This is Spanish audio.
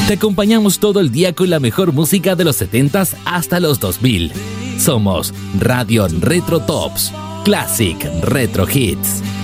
Te acompañamos todo el día con la mejor música de los 70s hasta los 2000. Somos Radio Retro Tops, Classic Retro Hits.